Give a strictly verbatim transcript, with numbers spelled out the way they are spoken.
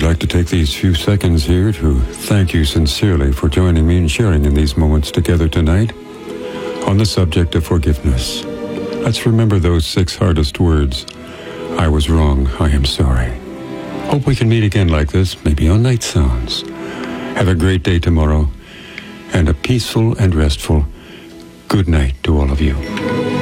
like to take these few seconds here to thank you sincerely for joining me and sharing in these moments together tonight on the subject of forgiveness. Let's remember those six hardest words. I was wrong. I am sorry. Hope we can meet again like this, maybe on Night Sounds. Have a great day tomorrow, and a peaceful and restful good night to all of you.